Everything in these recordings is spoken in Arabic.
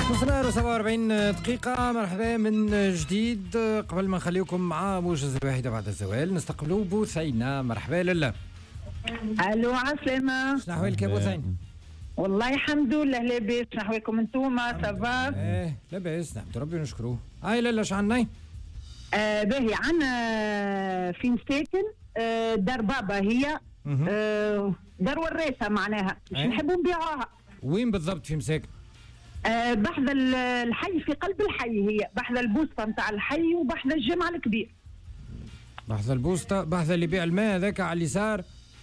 وصلنا 47 دقيقة. مرحبا من جديد. قبل ما نخليكم مع موجز الواحدة بعد الزوال نستقبلوا بوثينة. مرحبا لاله. الو عسلامة. شنو احوالك يا بوثينة؟ والله الحمد لله لاباس. شنو احوالكم انتوما؟ سافا؟ لاباس نحمد ربي ونشكروه. هاي لاله شو عندنا؟ باهي عنا في مساكن دار بابا هي دار وراسة معناها مش نحبوا نبيعوها. وين بالضبط في مساكن؟ بحذا الحي، في قلب الحي، هي بحذا البوسطة نتاع الحي وبحذا الجامع الكبير. بحذا البوسطة، بحذا اللي يبيع الماء هذاك على اليسار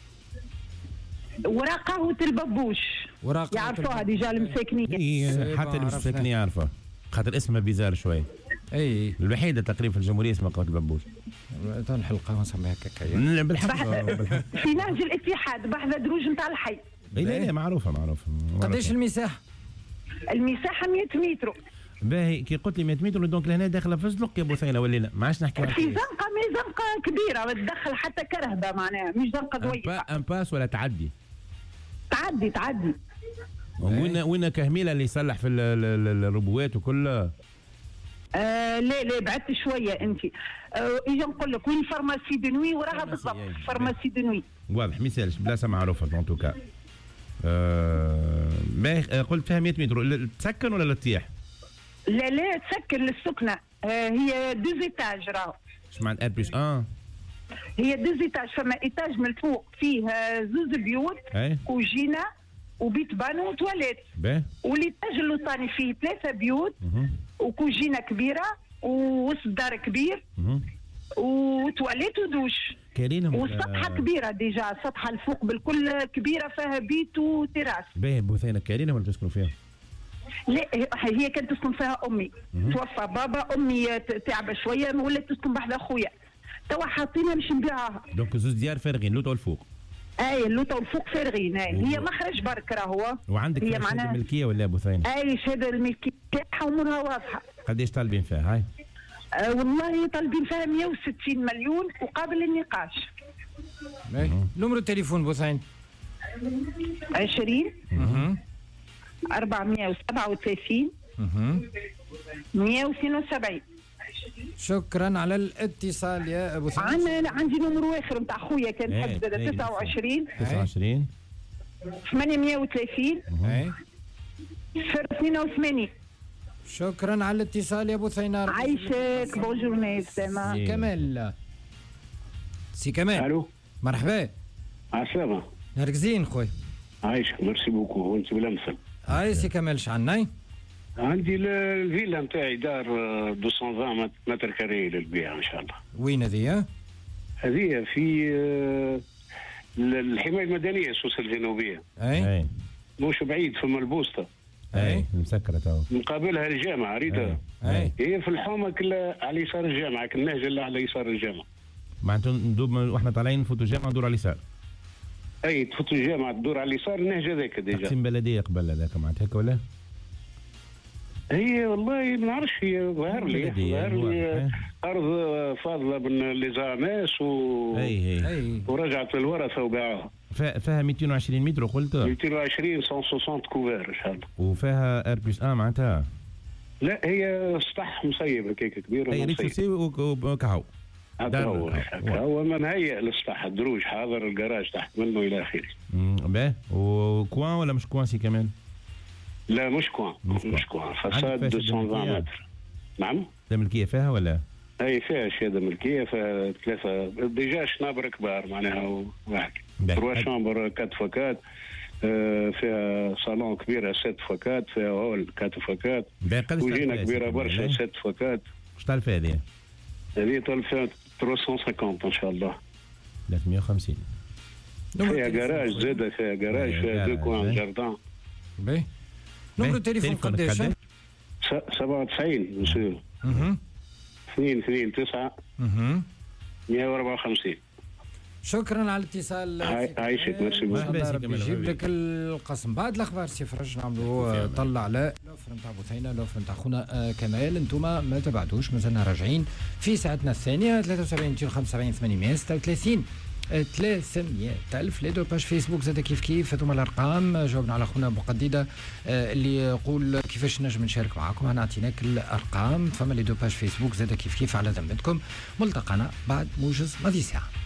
وراء قهوة الببوش. يعرفوها ديجا المساكنين. حتى المساكنين يعرفوها خاطر اسمها بيزار شوي. اي الوحيده تقريبا في الجمهوريه اسمها قهوه الببوش. تنحلقها ونسميها كاكايا بالحق في نهج الاتحاد بحذا دروج نتاع الحي. لا معروفه. قداش المساحه؟ المساحه 100 متر. باهي كي قلت لي 100 متر دونك لهنا داخله في الزلق يا بوثينه ولا لا؟ ما عادش نحكي في زنقه، مي زنقه كبيره بتدخل حتى كرهبه معناها، مش زنقه ضويقه. ان باس ولا تعدي؟ تعدي. وين كهميله اللي يصلح في الربوات وكل؟ لا بعدت شويه انت. اجي نقول لك وين فارماسي دنوي وراها بالضبط. فارماسي دنوي واضح ما يسالش بلاصه معروفه ان توكا. قلت فيها 100 متر. تسكن ولا تطيح؟ لا تسكن للسكنه. هي 2 ايتاج راهو. اش معنى ار بلس 1؟ هي 2 ايتاج، فما ايتاج من الفوق فيه 2 بيوت كوجينه وبيت بانو وتواليت. والايتاج اللوطاني فيه 3 بيوت وكوجينه كبيره ووسط دار كبير وتواليت ودوش. والسطحه كبيره ديجا، السطحه الفوق بالكل كبيره فيها بيت وتراس. باهي بوثينه كارينا ولا تسكنوا فيها؟ لا هي كانت تسكن فيها امي. توفى بابا، امي تعبه شويه ولات تسكن بحذا خويا. توا حاطينها باش نبيعها. دونك زوز ديار فارغين لوطا والفوق. اللوطا والفوق فارغين. هي مخرج برك راهو. وعندك هي شهاده ملكيه ولا بوثينه؟ شهاده الملكيه تاعها وامورها واضحه. قداش طالبين فيها هاي؟ والله طالبين فيها 160 مليون وقابل النقاش. نمرو التليفون بوثين 20 437 172. شكرا على الاتصال يا ابو ثين. عندي نمرو اخر نتاع خويا كان حد 29 830 82. شكرا على الاتصال يا ابو ثينار. عايشك. بونجورني سلامة. كمال. سي كمال. الو مرحبا. عسلامة. نركزين خويا. عايشك ميرسي بوكو. وانت بالامثل. هاي سي كمال شعنا؟ عندي الفيلا نتاعي دار 220 متر كاري للبيع ان شاء الله. وين هذه؟ هذه في الحماية المدنية سوسة الجنوبية. اي مش بعيد فما البوسطة. اي مسكرة تو. مقابلها الجامعة ريتها. هي في الحومة كلها على يسار الجامعة، النهج اللي على يسار الجامعة. معناتها ندوب واحنا طالعين نفوتوا الجامعة ندور على اليسار. تفوتوا الجامعة تدور على اليسار، النهج هذاك ديجا. تقسيم بلدية قبل هذاك معناتها هيك ولا؟ هي والله ما نعرفش، هي ظهر لي ارض فاضله من لي زاماس ورجعت للورثه وباعوها. فيها 220 متر وقلت 220 160 كوفير ان شاء الله. وفيها ار بلس معناتها؟ لا هي سطح مسيب هكاك كبير. اي ريكسوسي وكهو. هو ما مهيئ للسطح، الدروج حاضر، الجراج تحت منه الى اخره. باهي. وكوان ولا مش كوان سي كمان؟ لا مش كوان. فساد 220 متر. نعم. ملكية فيها ولا؟ اي فيها شهاده ملكيه، فيها 3 ديجا شنابر كبار معناها واحد 3 شامبر 4 فكات. فيها صالون كبيره 6 فكات، فيها هول 4 فكات، كوجينه كبيره برشا 6 فكات. واش طالب هذه؟ هذه طالب فيها 350 ان شاء الله. 350. فيها جراج زاده، فيها جراج، فيها 2 كوان جاردان. باهي. نمرو التليفون قداش؟ 97 مسيو 229 154. شكرا على الاتصال. عايشك ميرسي بوكو. يجيب لك القسم بعد الاخبار. سي فرج نعملوا طلع على الاوفر نتاع بوثينه، الاوفر نتاع خونا كمال. انتم ما تبعدوش، مازلنا راجعين في ساعتنا الثانيه. 73 275 836 300,000. لي دو باج فيسبوك زاد كيف هذوما الارقام. جاوبنا على خونا ابو قديده اللي يقول كيفاش نجم نشارك معكم. انا اعطيناك الارقام. فما لي دو باج فيسبوك زاد كيف على ذمتكم. ملتقانا بعد موجز ماضي ساعه.